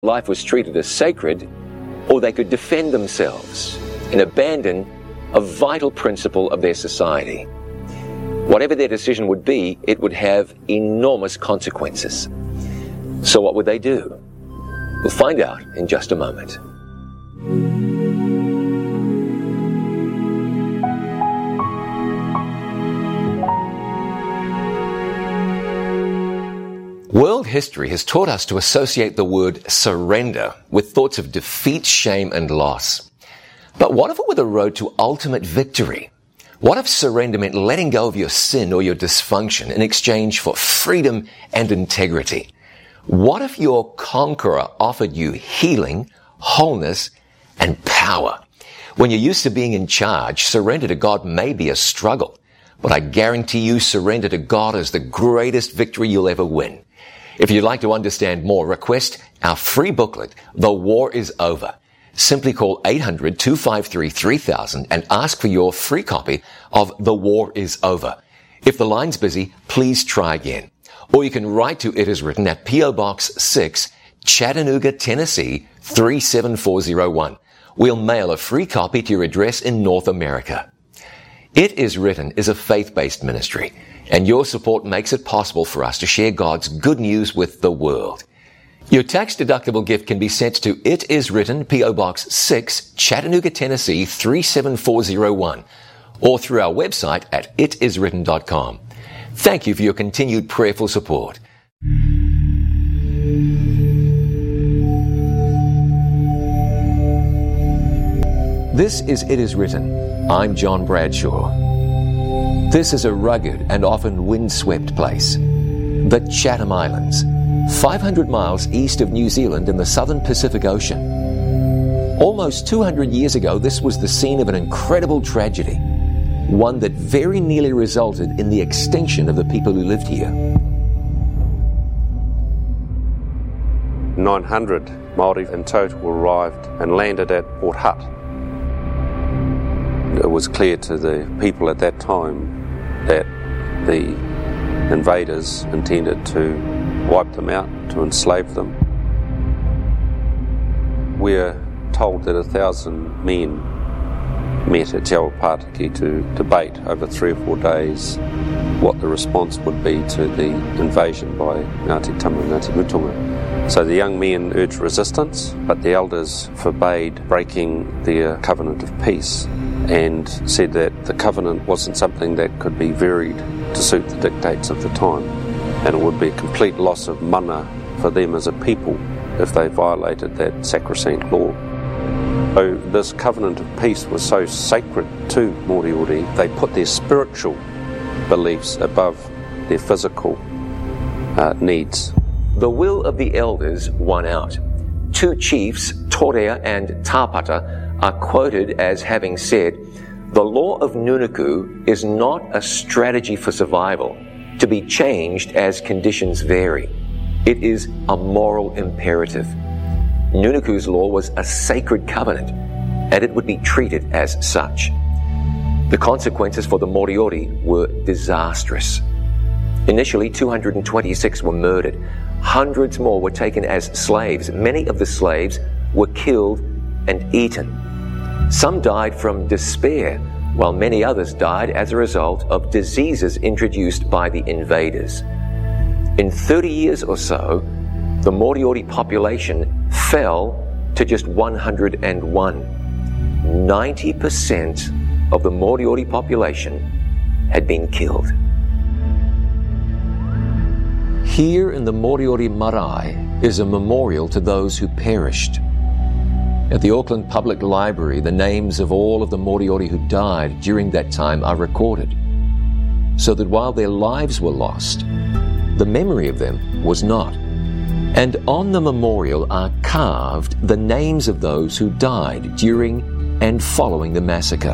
life was treated as sacred, or they could defend themselves and abandon a vital principle of their society. Whatever their decision would be, it would have enormous consequences. So what would they do? We'll find out in just a moment. World history has taught us to associate the word surrender with thoughts of defeat, shame, and loss. But what if it were the road to ultimate victory? What if surrender meant letting go of your sin or your dysfunction in exchange for freedom and integrity? What if your conqueror offered you healing, wholeness, and power? When you're used to being in charge, surrender to God may be a struggle, but I guarantee you surrender to God is the greatest victory you'll ever win. If you'd like to understand more, request our free booklet, The War is Over. Simply call 800-253-3000 and ask for your free copy of The War is Over. If the line's busy, please try again. Or you can write to It Is Written at P.O. Box 6, Chattanooga, Tennessee 37401. We'll mail a free copy to your address in North America. It Is Written is a faith-based ministry, and your support makes it possible for us to share God's good news with the world. Your tax-deductible gift can be sent to It Is Written, P.O. Box 6, Chattanooga, Tennessee 37401, or through our website at itiswritten.com. Thank you for your continued prayerful support. This is It Is Written. I'm John Bradshaw. This is a rugged and often windswept place, the Chatham Islands, 500 miles east of New Zealand in the southern Pacific Ocean. Almost 200 years ago, this was the scene of an incredible tragedy, one that very nearly resulted in the extinction of the people who lived here. 900 Māori in total arrived and landed at Port Hutt. It was clear to the people at that time that the invaders intended to wipe them out, to enslave them. We're told that 1,000 men met at Te Awa Pātiki to debate over 3 or 4 days what the response would be to the invasion by Ngāti Tamu and Ngāti Mutunga. So the young men urged resistance, but the elders forbade breaking their covenant of peace and said that the covenant wasn't something that could be varied to suit the dictates of the time, and it would be a complete loss of mana for them as a people if they violated that sacrosanct law. So this covenant of peace was so sacred to Moriori, they put their spiritual beliefs above their physical needs. The will of the elders won out. 2 chiefs, Torea and Tāpata, are quoted as having said, "The law of Nunuku is not a strategy for survival, to be changed as conditions vary. It is a moral imperative." Nunuku's law was a sacred covenant, and it would be treated as such. The consequences for the Moriori were disastrous. Initially, 226 were murdered. Hundreds more were taken as slaves. Many of the slaves were killed and eaten. Some died from despair, while many others died as a result of diseases introduced by the invaders. In 30 years or so, the Moriori population fell to just 101. 90% of the Moriori population had been killed. Here in the Moriori Marae is a memorial to those who perished. At the Auckland Public Library, the names of all of the Moriori who died during that time are recorded, so that while their lives were lost, the memory of them was not. And on the memorial are carved the names of those who died during and following the massacre.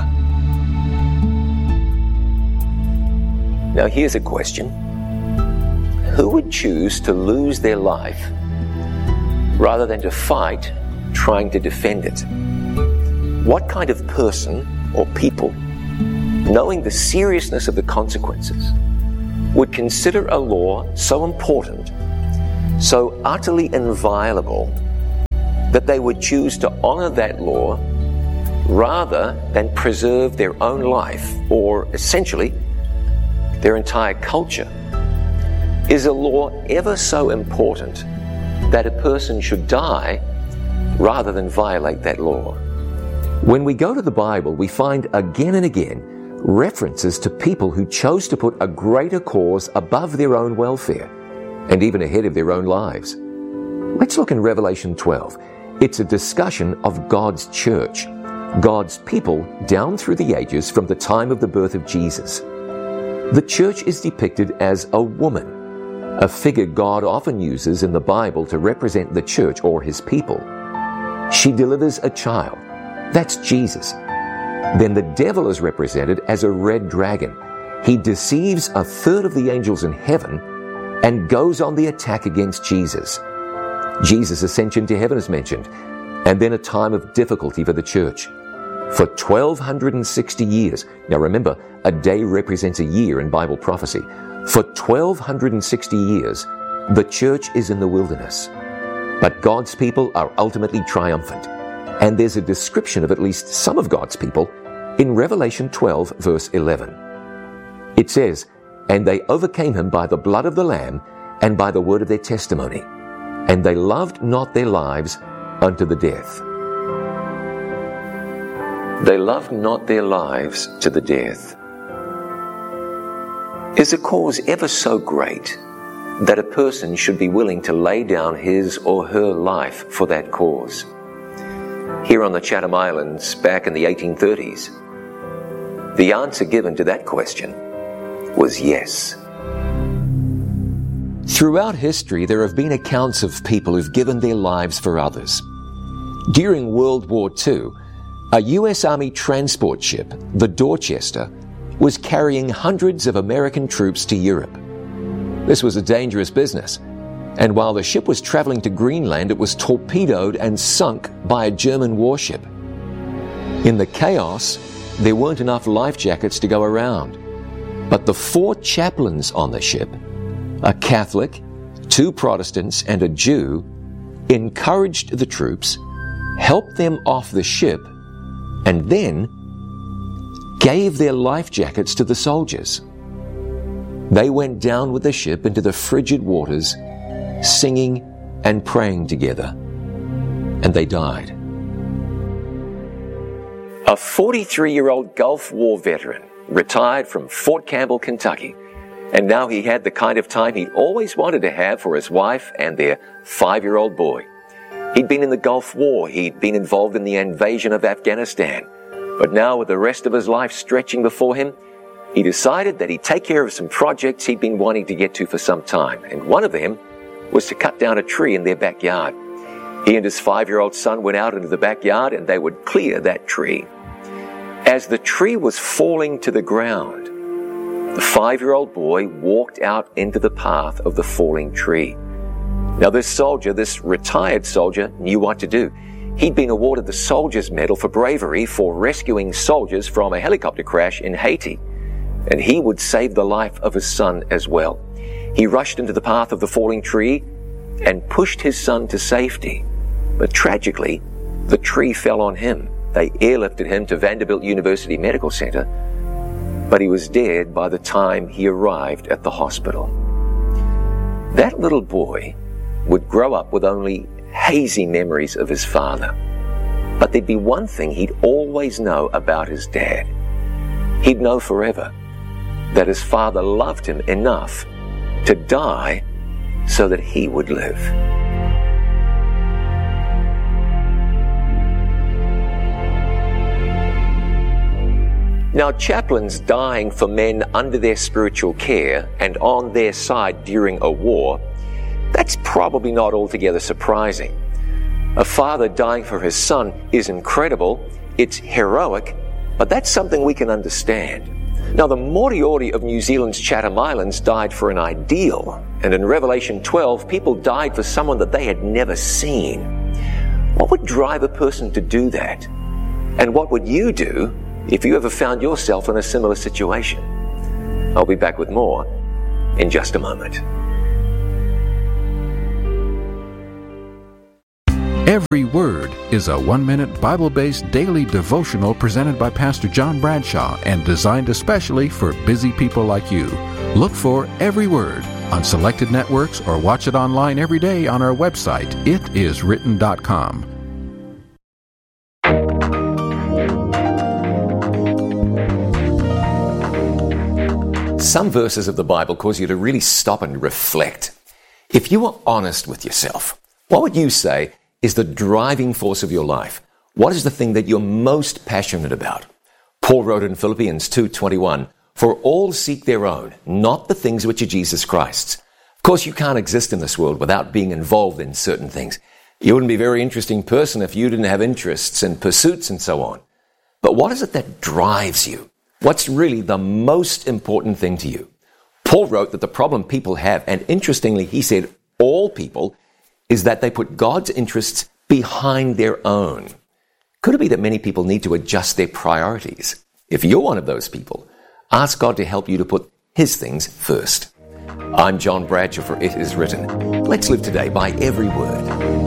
Now here's a question. Who would choose to lose their life rather than to fight trying to defend it? What kind of person or people, knowing the seriousness of the consequences, would consider a law so important, so utterly inviolable, that they would choose to honor that law rather than preserve their own life, or essentially their entire culture? Is a law ever so important that a person should die rather than violate that law? When we go to the Bible, we find again and again references to people who chose to put a greater cause above their own welfare and even ahead of their own lives. Let's look in Revelation 12. It's a discussion of God's church, God's people down through the ages from the time of the birth of Jesus. The church is depicted as a woman, a figure God often uses in the Bible to represent the church or His people. She delivers a child. That's Jesus. Then the devil is represented as a red dragon. He deceives a third of the angels in heaven and goes on the attack against Jesus. Jesus' ascension to heaven is mentioned, and then a time of difficulty for the church. For 1,260 years, now remember, a day represents a year in Bible prophecy. For 1,260 years, the church is in the wilderness. But God's people are ultimately triumphant. And there's a description of at least some of God's people in Revelation 12, verse 11. It says, "And they overcame him by the blood of the Lamb and by the word of their testimony. And they loved not their lives unto the death." They loved not their lives to the death. Is a cause ever so great that a person should be willing to lay down his or her life for that cause? Here on the Chatham Islands, back in the 1830s, the answer given to that question was yes. Throughout history, there have been accounts of people who've given their lives for others. During World War II, a U.S. Army transport ship, the Dorchester, was carrying hundreds of American troops to Europe. This was a dangerous business, and while the ship was traveling to Greenland, it was torpedoed and sunk by a German warship. In the chaos, there weren't enough life jackets to go around, but the 4 chaplains on the ship, a Catholic, 2 Protestants, and a Jew, encouraged the troops, helped them off the ship, and then gave their life jackets to the soldiers. They went down with the ship into the frigid waters, singing and praying together, and they died. A 43-year-old Gulf War veteran retired from Fort Campbell, Kentucky, and now he had the kind of time he'd always wanted to have for his wife and their 5-year-old boy. He'd been in the Gulf War, he'd been involved in the invasion of Afghanistan, but now with the rest of his life stretching before him, he decided that he'd take care of some projects he'd been wanting to get to for some time, and one of them was to cut down a tree in their backyard. He and his 5-year-old son went out into the backyard and they would clear that tree. As the tree was falling to the ground, the 5-year-old boy walked out into the path of the falling tree. Now this soldier, this retired soldier, knew what to do. He'd been awarded the Soldier's Medal for bravery for rescuing soldiers from a helicopter crash in Haiti, and he would save the life of his son as well. He rushed into the path of the falling tree and pushed his son to safety. But tragically, the tree fell on him. They airlifted him to Vanderbilt University Medical Center, but he was dead by the time he arrived at the hospital. That little boy would grow up with only hazy memories of his father. But there'd be one thing he'd always know about his dad. He'd know forever that his father loved him enough to die so that he would live. Now, chaplains dying for men under their spiritual care and on their side during a war, that's probably not altogether surprising. A father dying for his son is incredible, it's heroic, but that's something we can understand. Now, the Moriori of New Zealand's Chatham Islands died for an ideal, and in Revelation 12, people died for someone that they had never seen. What would drive a person to do that? And what would you do if you ever found yourself in a similar situation? I'll be back with more in just a moment. Every Word is a 1-minute Bible-based daily devotional presented by Pastor John Bradshaw and designed especially for busy people like you. Look for Every Word on selected networks or watch it online every day on our website, itiswritten.com. Some verses of the Bible cause you to really stop and reflect. If you were honest with yourself, what would you say is the driving force of your life? What is the thing that you're most passionate about? Paul wrote in Philippians 2:21, "For all seek their own, not the things which are Jesus Christ's." Of course, you can't exist in this world without being involved in certain things. You wouldn't be a very interesting person if you didn't have interests and pursuits and so on. But what is it that drives you? What's really the most important thing to you? Paul wrote that the problem people have, and interestingly, he said all people, is that they put God's interests behind their own. Could it be that many people need to adjust their priorities? If you're one of those people, ask God to help you to put His things first. I'm John Bradshaw for It Is Written. Let's live today by every word.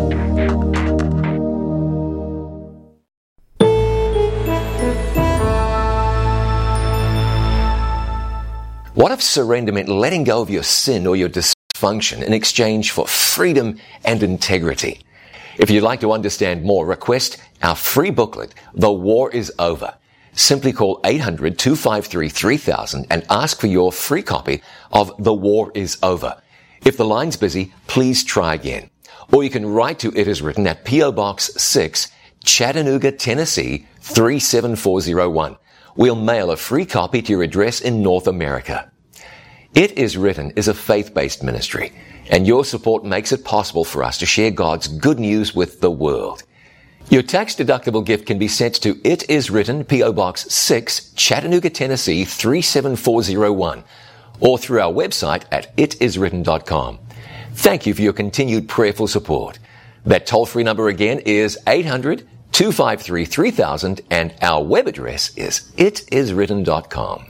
What if surrender meant letting go of your sin or your dysfunction in exchange for freedom and integrity? If you'd like to understand more, request our free booklet, The War Is Over. Simply call 800-253-3000 and ask for your free copy of The War Is Over. If the line's busy, please try again. Or you can write to It Is Written at P.O. Box 6, Chattanooga, Tennessee 37401. We'll mail a free copy to your address in North America. It Is Written is a faith-based ministry, and your support makes it possible for us to share God's good news with the world. Your tax-deductible gift can be sent to It Is Written, P.O. Box 6, Chattanooga, Tennessee 37401, or through our website at itiswritten.com. Thank you for your continued prayerful support. That toll-free number again is 800-253-3000, and our web address is itiswritten.com.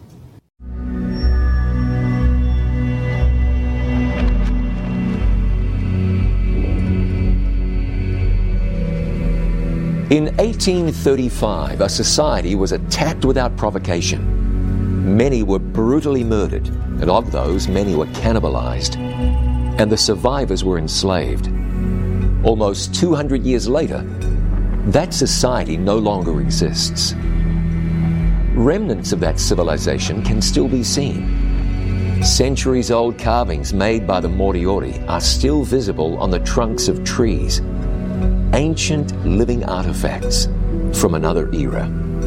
In 1835, a society was attacked without provocation. Many were brutally murdered, and of those, many were cannibalized, and the survivors were enslaved. Almost 200 years later, that society no longer exists. Remnants of that civilization can still be seen. Centuries-old carvings made by the Moriori are still visible on the trunks of trees. Ancient living artifacts from another era.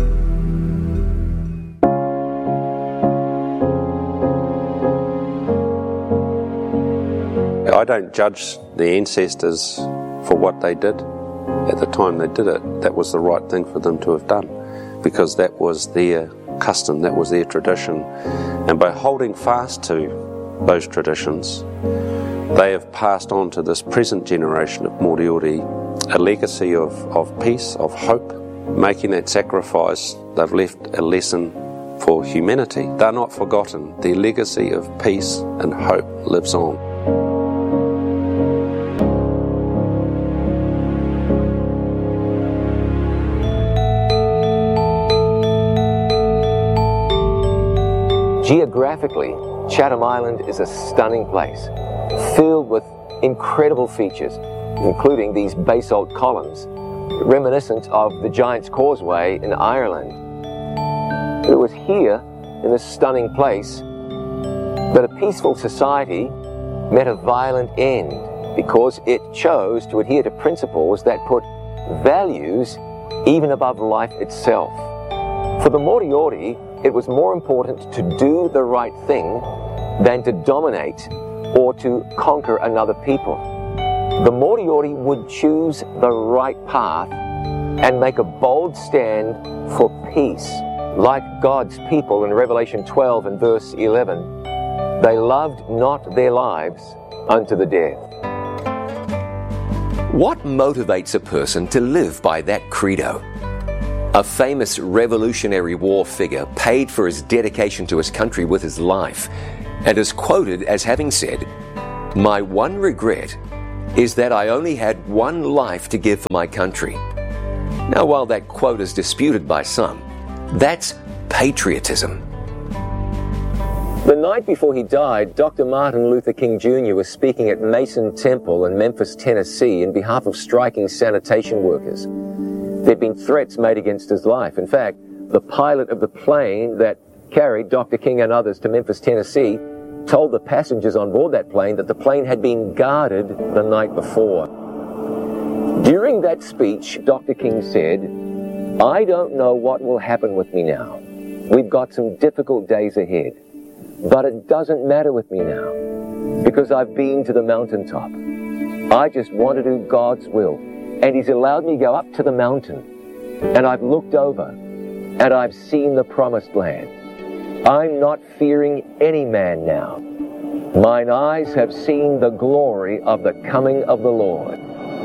I don't judge the ancestors for what they did. At the time they did it, that was the right thing for them to have done, because that was their custom, that was their tradition. And by holding fast to those traditions, they have passed on to this present generation of Moriori a legacy of peace, of hope. Making that sacrifice, they've left a lesson for humanity. They're not forgotten. Their legacy of peace and hope lives on. Geographically, Chatham Island is a stunning place, filled with incredible features, including these basalt columns, reminiscent of the Giant's Causeway in Ireland. It was here, in this stunning place, that a peaceful society met a violent end because it chose to adhere to principles that put values even above life itself. For the Moriori, it was more important to do the right thing than to dominate or to conquer another people. The Moriori would choose the right path and make a bold stand for peace. Like God's people in Revelation 12 and verse 11, they loved not their lives unto the death. What motivates a person to live by that credo? A famous Revolutionary War figure paid for his dedication to his country with his life and is quoted as having said, "My one regret is that I only had one life to give for my country. Now, while that quote is disputed by some, that's patriotism. The night before he died, Dr. Martin Luther King Jr. was speaking at Mason Temple in Memphis, Tennessee, in behalf of striking sanitation workers. There'd been threats made against his life. In fact, the pilot of the plane that carried Dr. King and others to Memphis, Tennessee, told the passengers on board that plane that the plane had been guarded the night before. During that speech, Dr. King said, "I don't know what will happen with me now. We've got some difficult days ahead. But it doesn't matter with me now, because I've been to the mountaintop. I just want to do God's will, and He's allowed me to go up to the mountain, and I've looked over, and I've seen the promised land. I'm not fearing any man now. Mine eyes have seen the glory of the coming of the Lord."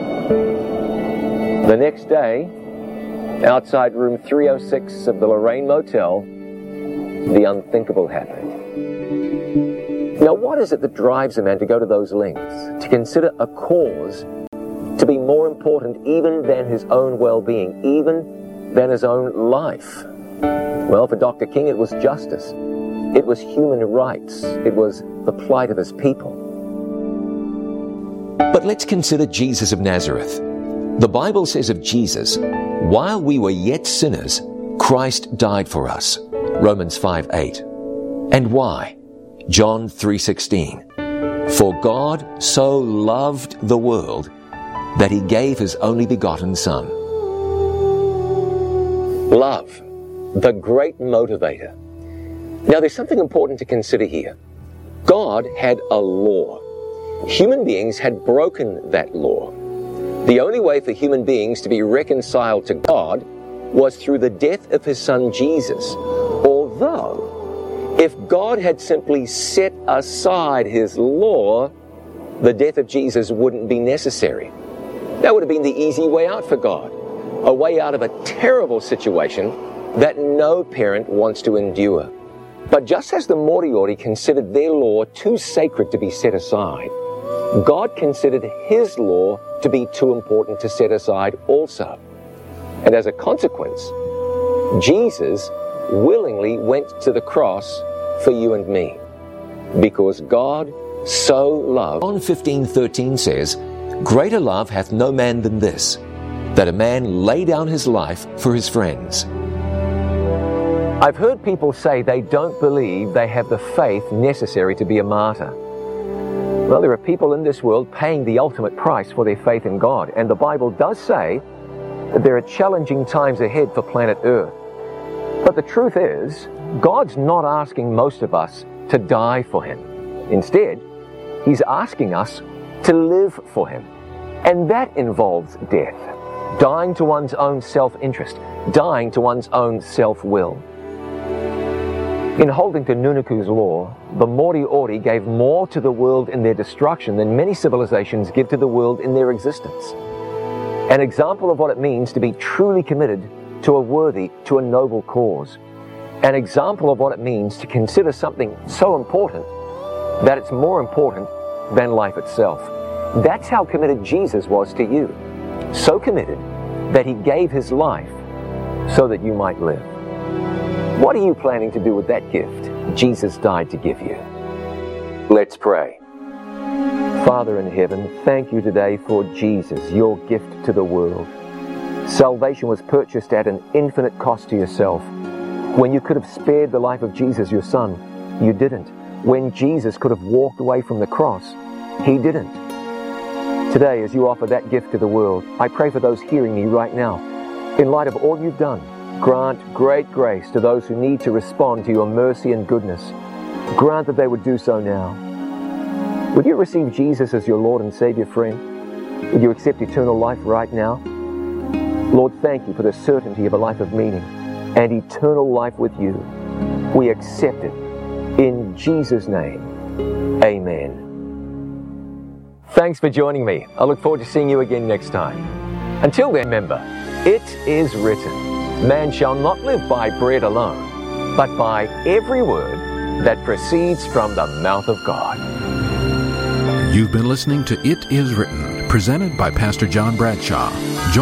The next day, outside room 306 of the Lorraine Motel, the unthinkable happened. Now, what is it that drives a man to go to those lengths, to consider a cause to be more important even than his own well-being, even than his own life? Well, for Dr. King, it was justice. It was human rights. It was the plight of his people. But let's consider Jesus of Nazareth. The Bible says of Jesus, "While we were yet sinners, Christ died for us." Romans 5:8. And why? John 3:16. "For God so loved the world that He gave His only begotten Son." Love, the great motivator. Now, there's something important to consider here. God had a law. Human beings had broken that law. The only way for human beings to be reconciled to God was through the death of His Son Jesus. Although, if God had simply set aside His law, the death of Jesus wouldn't be necessary. That would have been the easy way out for God, a way out of a terrible situation that no parent wants to endure. But just as the Moriori considered their law too sacred to be set aside, God considered His law to be too important to set aside also. And as a consequence, Jesus willingly went to the cross for you and me, because God so loved. John 15:13 says, "Greater love hath no man than this, that a man lay down his life for his friends." I've heard people say they don't believe they have the faith necessary to be a martyr. Well, there are people in this world paying the ultimate price for their faith in God, and the Bible does say that there are challenging times ahead for planet Earth. But the truth is, God's not asking most of us to die for Him. Instead, He's asking us to live for Him. And that involves death. Dying to one's own self-interest. Dying to one's own self-will. In holding to Nunuku's law, the Moriori gave more to the world in their destruction than many civilizations give to the world in their existence. An example of what it means to be truly committed to a worthy, to a noble cause. An example of what it means to consider something so important that it's more important than life itself. That's how committed Jesus was to you. So committed that He gave His life so that you might live. What are you planning to do with that gift Jesus died to give you? Let's pray. Father in heaven, thank you today for Jesus, your gift to the world. Salvation was purchased at an infinite cost to yourself. When you could have spared the life of Jesus, your Son, you didn't. When Jesus could have walked away from the cross, He didn't. Today, as you offer that gift to the world, I pray for those hearing me right now. In light of all you've done, grant great grace to those who need to respond to your mercy and goodness. Grant that they would do so now. Would you receive Jesus as your Lord and Savior, friend? Would you accept eternal life right now? Lord, thank you for the certainty of a life of meaning and eternal life with you. We accept it. In Jesus' name, amen. Thanks for joining me. I look forward to seeing you again next time. Until then, remember, it is written, man shall not live by bread alone, but by every word that proceeds from the mouth of God. You've been listening to It Is Written, presented by Pastor John Bradshaw. Join